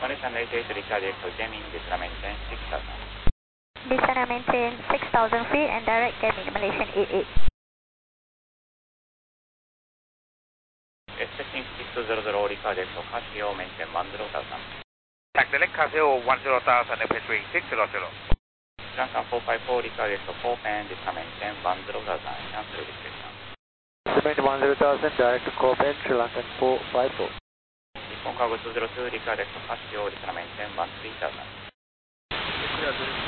Malaysian 88 Richard Echo Gemini, descend maintain 6000. Descend and maintain 6,000 feet and direct Gemini, Malaysian 88. Expecting 6200 Richard Echo, Casio, maintain 10,000. Tag select Casio 10,000, approaching 600. Junction 454 Richard Echo, 4 fan, descend maintain 10,000, cancel restriction. Descend 10,000, direct to Copen, Sri Lankan 454. Nippon Cargo 202 Richard Echo, Casio, descend maintain 13,000.